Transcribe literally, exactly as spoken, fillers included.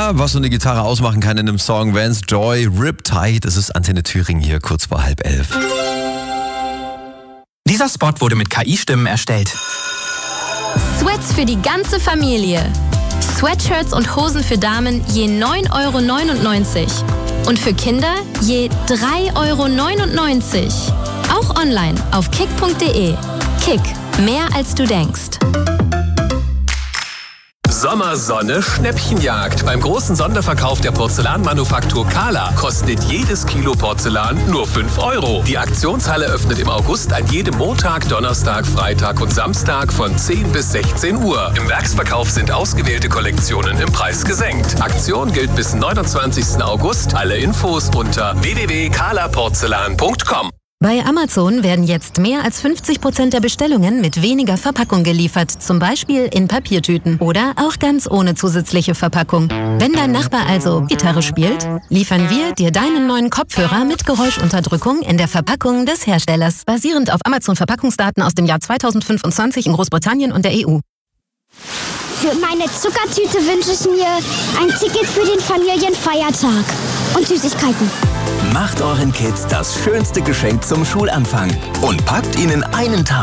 Ja, was so eine Gitarre ausmachen kann in einem Song. Vance Joy, Riptide. Das ist Antenne Thüringen hier, kurz vor halb elf. Dieser Spot wurde mit K I-Stimmen erstellt. Sweats für die ganze Familie. Sweatshirts und Hosen für Damen je neun Euro neunundneunzig. Und für Kinder je drei Euro neunundneunzig. Auch online auf kick punkt de. Kick, mehr als du denkst. Sommersonne Schnäppchenjagd. Beim großen Sonderverkauf der Porzellanmanufaktur Kala kostet jedes Kilo Porzellan nur fünf Euro. Die Aktionshalle öffnet im August an jedem Montag, Donnerstag, Freitag und Samstag von zehn bis sechzehn Uhr. Im Werksverkauf sind ausgewählte Kollektionen im Preis gesenkt. Aktion gilt bis neunundzwanzigsten August. Alle Infos unter w w w punkt kala porzellan punkt com. Bei Amazon werden jetzt mehr als fünfzig Prozent der Bestellungen mit weniger Verpackung geliefert, zum Beispiel in Papiertüten oder auch ganz ohne zusätzliche Verpackung. Wenn dein Nachbar also Gitarre spielt, liefern wir dir deinen neuen Kopfhörer mit Geräuschunterdrückung in der Verpackung des Herstellers, basierend auf Amazon-Verpackungsdaten aus dem Jahr zweitausendfünfundzwanzig in Großbritannien und der E U. Für meine Zuckertüte wünsche ich mir ein Ticket für den Familienfeiertag und Süßigkeiten. Macht euren Kids das schönste Geschenk zum Schulanfang und packt ihnen einen Tag